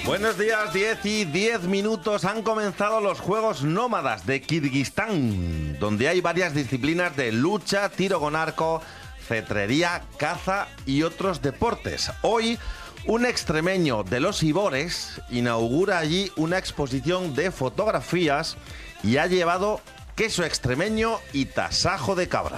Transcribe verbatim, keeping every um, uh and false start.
Buenos días, diez y diez minutos. Han comenzado los Juegos Nómadas de Kirguistán, donde hay varias disciplinas de lucha, tiro con arco, cetrería, caza y otros deportes. Hoy, un extremeño de los Ibores inaugura allí una exposición de fotografías y ha llevado queso extremeño y tasajo de cabra.